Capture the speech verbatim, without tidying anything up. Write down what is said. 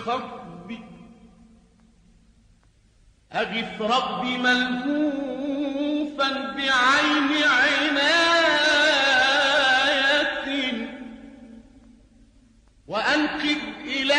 الخطب أغث رب ملهوفا بعين عناية وأنقذ إلى